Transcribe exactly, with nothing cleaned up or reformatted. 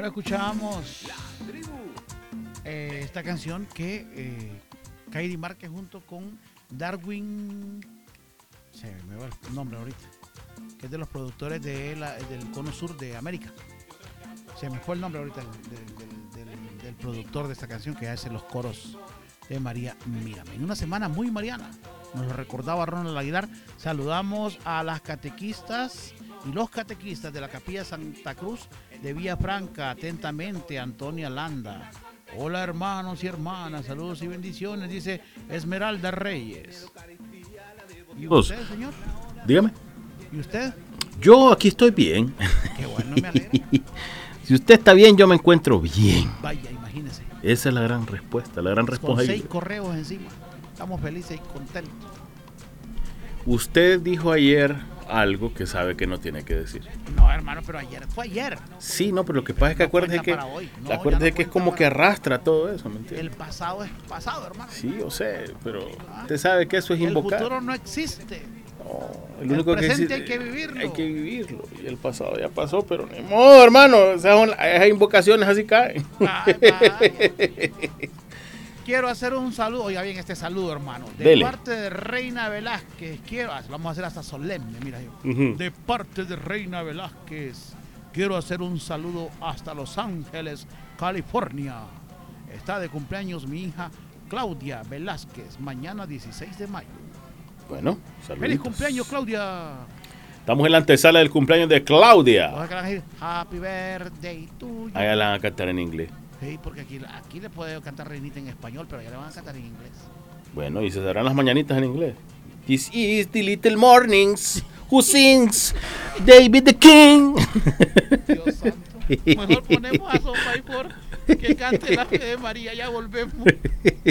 Bueno, escuchábamos eh, esta canción que eh, Kairi Márquez junto con Darwin, se me va el nombre ahorita, que es de los productores de la, del Cono Sur de América. Se me fue el nombre ahorita del, del, del, del productor de esta canción que hace los coros de María Mírame. En una semana muy mariana, nos lo recordaba Ronald Aguilar. Saludamos a las catequistas y los catequistas de la Capilla Santa Cruz de Villafranca. Atentamente, Antonia Landa. Hola hermanos y hermanas, saludos y bendiciones, dice Esmeralda Reyes. ¿Y usted, señor? Dígame. ¿Y usted? Yo aquí estoy bien. Qué bueno, me alegra. Si usted está bien, yo me encuentro bien. Vaya, imagínese. Esa es la gran respuesta, la gran Con responsabilidad. seis correos encima. Estamos felices y contentos. Usted dijo ayer algo que sabe que no tiene que decir. No, hermano, pero ayer fue ayer. Sí, no, pero lo que pasa es que No acuérdese cuenta que, para hoy. No, acuérdese ya no que es cuenta como para que hoy. arrastra todo eso, ¿me entiende? El pasado es pasado, hermano. Sí, yo sé, pero usted sabe que eso es El invocar. futuro no existe. No, el El único presente que hay que vivirlo. Hay que vivirlo. Y el pasado ya pasó, pero ni modo, hermano. Esas, son- esas invocaciones así caen. Ay, vaya. Quiero hacer un saludo, oiga bien este saludo, hermano. De Dele. parte de Reina Velázquez, quiero, lo vamos a hacer hasta solemne, mira yo. Ujú. De parte de Reina Velázquez, quiero hacer un saludo hasta Los Ángeles, California. Está de cumpleaños mi hija Claudia Velázquez, mañana dieciséis de mayo. Bueno, saludos. ¡Feliz cumpleaños, Claudia! Estamos en la antesala del cumpleaños de Claudia. Vamos a que van a decir, Happy birthday to you. Allá la van a cantar en inglés. Sí, porque aquí, aquí le puedo cantar Reinita en español, pero allá le van a cantar en inglés. Bueno, y se darán las mañanitas en inglés. This is the little mornings who sings David the King. Dios santo. Mejor ponemos a Sopa y por que cante la fe de María, ya volvemos.